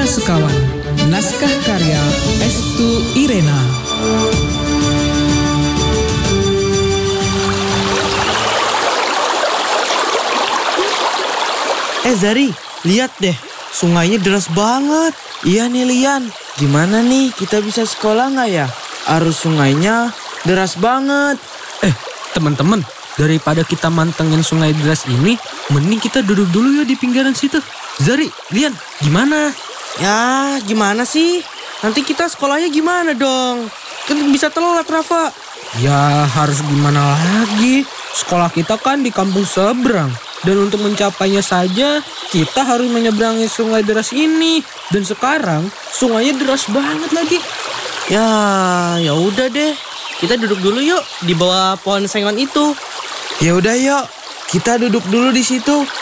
Sekawan. Naskah karya Estu Irena. Zari, lihat deh, sungainya deras banget. Iya nih Lian, gimana nih kita bisa sekolah nggak ya? Arus sungainya deras banget. Teman-teman, daripada kita mantengin sungai deras ini, mending kita duduk dulu ya di pinggiran situ. Zari, Lian, gimana? Ya, gimana sih? Nanti kita sekolahnya gimana dong? Kan bisa telat, Rafa. Ya harus gimana lagi? Sekolah kita kan di kampung seberang. Dan untuk mencapainya saja, kita harus menyeberangi sungai deras ini. Dan sekarang, sungainya deras banget lagi. Ya udah deh. Kita duduk dulu yuk di bawah pohon sengon itu. Ya udah yuk, kita duduk dulu di situ.